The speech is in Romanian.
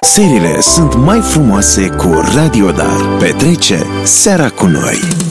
Serile sunt mai frumoase cu Radio Dar. Petrece seara cu noi!